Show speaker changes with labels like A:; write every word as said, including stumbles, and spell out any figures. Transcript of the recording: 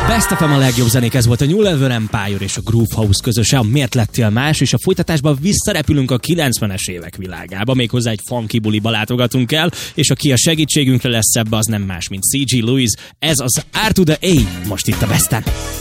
A: Best of a legjobb zenék, ez volt a New Level Empire és a Groove House közöse, a Miért lettél más, és a folytatásban visszarepülünk a kilencvenes évek világába, méghozzá egy funky buliba látogatunk el, és aki a segítségünkre lesz ebbe, az nem más, mint cé gé Louis, ez az R to the A, most itt a Besten.